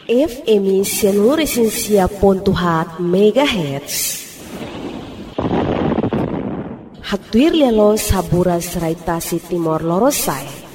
FM Sianuresinsia.hat MHz. Hatuir lialo saburas raitasi Timor Lorosai.